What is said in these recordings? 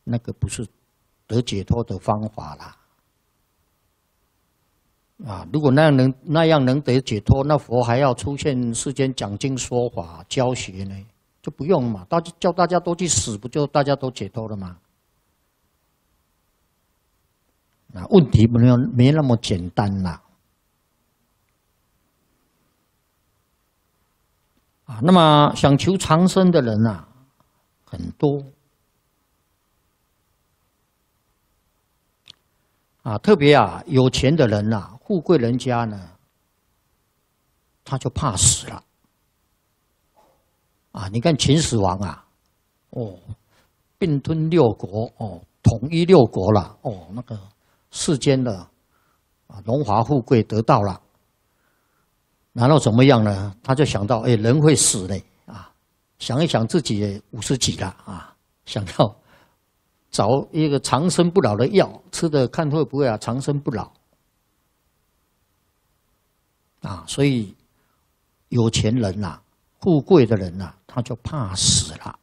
那个不是得解脱的方法啦。如果那样能得解脱，那佛还要出现世间讲经说法教学呢？就不用嘛，叫大家都去死，不就大家都解脱了吗？问题没那么简单啦。那么想求长生的人很多。特别有钱的人富贵人家呢，他就怕死了。你看秦始皇并吞六国统一六国了那个世间的荣华富贵得到了，然后怎么样呢？他就想到人会死嘞想一想自己也50几了想要找一个长生不老的药，吃的看会不会长生不老所以有钱人富贵的人他就怕死了。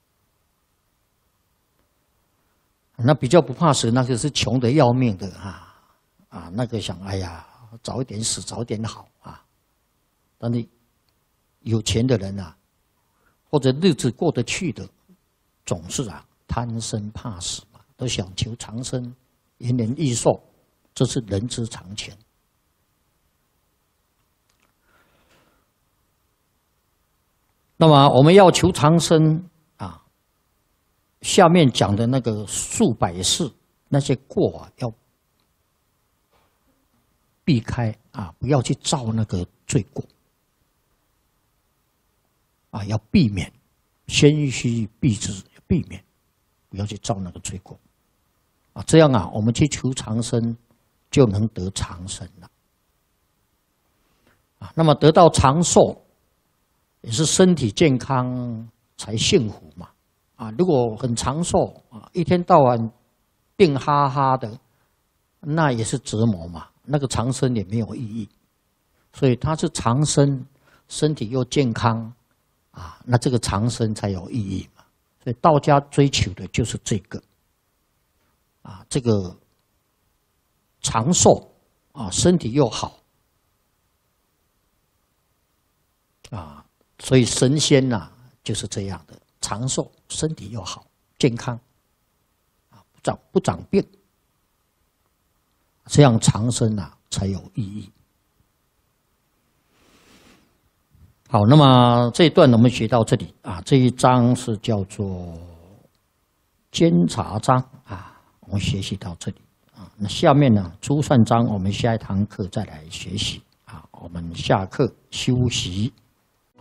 那比较不怕死，那个是穷得要命的那个想哎呀早一点死早一点好但是有钱的人或者日子过得去的，总是贪生怕死嘛，都想求长生延年益寿，这是人之常情。那么我们要求长生下面讲的那个数百世那些过要避开不要去造那个罪过要避免，先须避之，避免不要去造那个罪过这样我们去求长生就能得长生了那么得到长寿也是身体健康才幸福嘛如果很长寿一天到晚病哈哈的，那也是折磨嘛，那个长生也没有意义。所以他是长生，身体又健康那这个长生才有意义嘛。所以道家追求的就是这个这个长寿身体又好所以神仙就是这样的，长寿，身体又好，健康不长病，这样长生才有意义。好，那么这一段我们学到这里这一章是叫做监察章我们学习到这里那下面呢珠算章我们下一堂课再来学习我们下课休息。